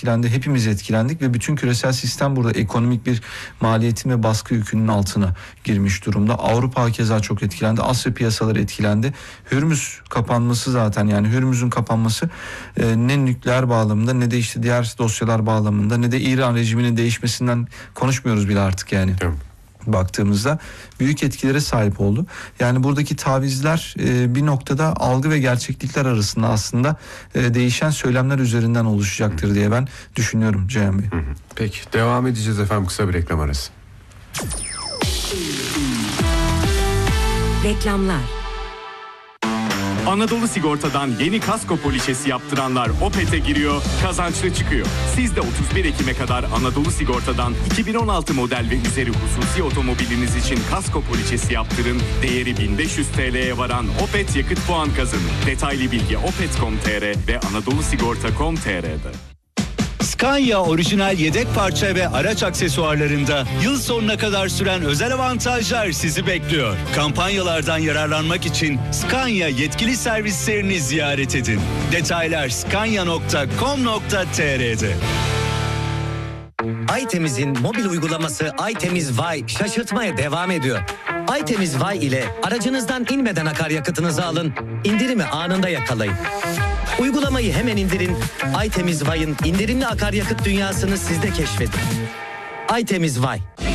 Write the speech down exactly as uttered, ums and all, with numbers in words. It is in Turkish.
etkilendi, hepimiz etkilendik ve bütün küresel sistem burada ekonomik bir maliyetin ve baskı yükünün altına girmiş durumda. Avrupa keza çok etkilendi, Asya piyasaları etkilendi. Hürmüz kapanması zaten, yani Hürmüz'ün kapanması e, ne nükleer bağlamında ne de işte diğer dosyalar bağlamında ne de İran rejiminin değişmesinden konuşmuyoruz bile artık yani. Evet. Baktığımızda büyük etkilere sahip oldu. Yani buradaki tavizler e, bir noktada algı ve gerçeklikler arasında aslında e, değişen söylemler üzerinden oluşacaktır hı. diye ben düşünüyorum Ceyhan Bey. Hı hı. Peki devam edeceğiz efendim, kısa bir reklam arası. Reklamlar. Anadolu Sigorta'dan yeni kasko poliçesi yaptıranlar Opet'e giriyor, kazançlı çıkıyor. Siz de otuz bir Ekim'e kadar Anadolu Sigorta'dan iki bin on altı model ve üzeri hususi otomobiliniz için kasko poliçesi yaptırın. Değeri bin beş yüz TL'ye varan Opet yakıt puan kazanın. Detaylı bilgi opet nokta com nokta tr ve anadolu sigorta nokta com nokta tr'de. Scania orijinal yedek parça ve araç aksesuarlarında yıl sonuna kadar süren özel avantajlar sizi bekliyor. Kampanyalardan yararlanmak için Scania yetkili servislerini ziyaret edin. Detaylar scania nokta com nokta tr'de. Aytemiz'in mobil uygulaması Aytemiz Vay şaşırtmaya devam ediyor. Aytemiz Vay ile aracınızdan inmeden akaryakıtınızı alın, indirimi anında yakalayın. Uygulamayı hemen indirin, Aytemiz Vay'ın indirimli akaryakıt dünyasını siz de keşfedin. Aytemiz Vay.